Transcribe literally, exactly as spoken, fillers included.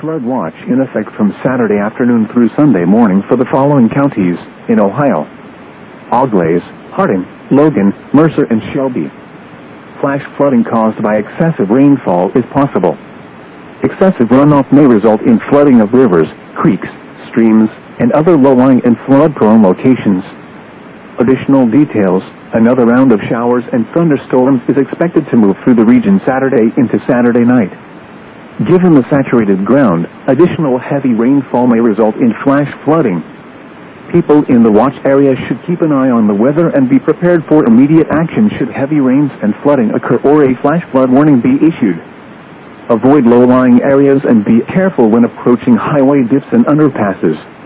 flood watch in effect from Saturday afternoon through Sunday morning for the following counties in Ohio: Auglaize, Harding, Logan, Mercer, and Shelby. Flash flooding caused by excessive rainfall is possible. Excessive runoff may result in flooding of rivers, creeks, streams, and other low-lying and flood-prone locations. Additional details: another round of showers and thunderstorms is expected to move through the region Saturday into Saturday night. Given the saturated ground, additional heavy rainfall may result in flash flooding. People in the watch area should keep an eye on the weather and be prepared for immediate action should heavy rains and flooding occur or a flash flood warning be issued. Avoid low-lying areas and be careful when approaching highway dips and underpasses.